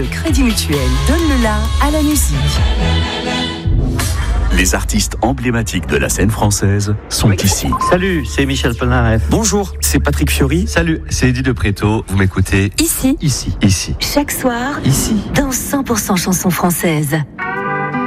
Crédit Mutuel donne le la à la musique. Les artistes emblématiques de la scène française sont ici. Salut, c'est Michel Polnareff. Bonjour, c'est Patrick Fiori. Salut, c'est Eddie de Préto. Vous m'écoutez Ici. Ici. Chaque soir. Ici. Dans 100% chansons françaises.